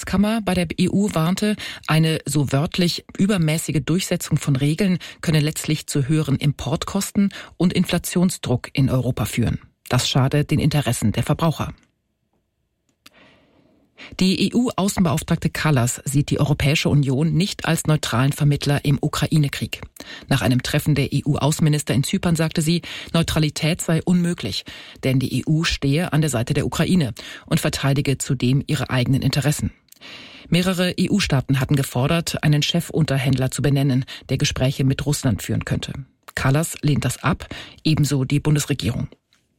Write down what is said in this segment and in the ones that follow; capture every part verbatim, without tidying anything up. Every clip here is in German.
Handelskammer bei der E U warnte, eine so wörtlich übermäßige Durchsetzung von Regeln könne letztlich zu höheren Importkosten und Inflationsdruck in Europa führen. Das schade den Interessen der Verbraucher. Die E U-Außenbeauftragte Kallas sieht die Europäische Union nicht als neutralen Vermittler im Ukraine-Krieg. Nach einem Treffen der E U-Außenminister in Zypern sagte sie, Neutralität sei unmöglich, denn die E U stehe an der Seite der Ukraine und verteidige zudem ihre eigenen Interessen. Mehrere E U-Staaten hatten gefordert, einen Chefunterhändler zu benennen, der Gespräche mit Russland führen könnte. Kallas lehnt das ab, ebenso die Bundesregierung.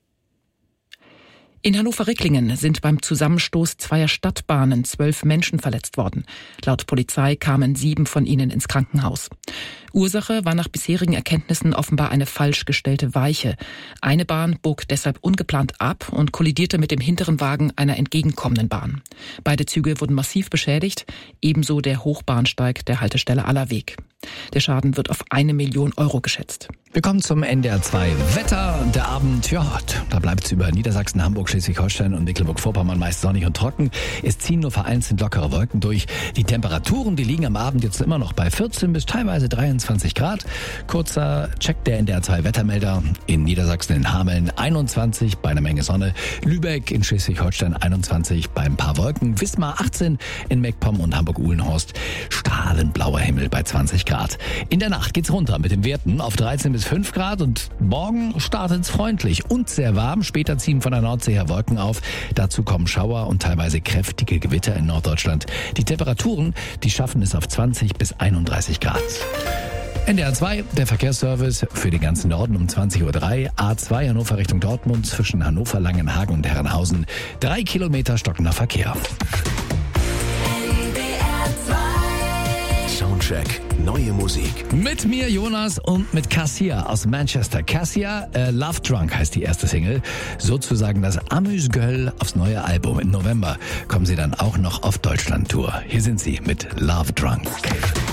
In Hannover-Ricklingen sind beim Zusammenstoß zweier Stadtbahnen zwölf Menschen verletzt worden. Laut Polizei kamen sieben von ihnen ins Krankenhaus. Ursache war nach bisherigen Erkenntnissen offenbar eine falsch gestellte Weiche. Eine Bahn bog deshalb ungeplant ab und kollidierte mit dem hinteren Wagen einer entgegenkommenden Bahn. Beide Züge wurden massiv beschädigt, ebenso der Hochbahnsteig der Haltestelle Allerweg. Der Schaden wird auf eine Million Euro geschätzt. Wir kommen zum N D R zwei Wetter. Der Abend, ja, da bleibt es über Niedersachsen, Hamburg, Schleswig-Holstein und Mecklenburg-Vorpommern meist sonnig und trocken. Es ziehen nur vereinzelt lockere Wolken durch. Die Temperaturen, die liegen am Abend jetzt immer noch bei vierzehn bis teilweise dreiundzwanzig Grad. Kurzer Check der N D R zwei Wettermelder. In Niedersachsen in Hameln einundzwanzig bei einer Menge Sonne. Lübeck in Schleswig-Holstein einundzwanzig bei ein paar Wolken. Wismar achtzehn in Meckpomm und Hamburg-Uhlenhorst. Strahlend blauer Himmel bei zwanzig Grad. In der Nacht geht's runter mit den Werten auf dreizehn bis fünf Grad und morgen startet's freundlich und sehr warm. Später ziehen von der Nordsee her Wolken auf. Dazu kommen Schauer und teilweise kräftige Gewitter in Norddeutschland. Die Temperaturen, die schaffen es auf zwanzig bis einunddreißig Grad. N D R zwei, der Verkehrsservice für den ganzen Norden um zwanzig Uhr drei. A zwei Hannover Richtung Dortmund zwischen Hannover, Langenhagen und Herrenhausen. Drei Kilometer stockender Verkehr. Soundcheck, neue Musik. Mit mir Jonas und mit Cassia aus Manchester. Cassia, äh, Love Drunk heißt die erste Single. Sozusagen das Amüsgöl aufs neue Album. Im November kommen sie dann auch noch auf Deutschland-Tour. Hier sind sie mit Love Drunk.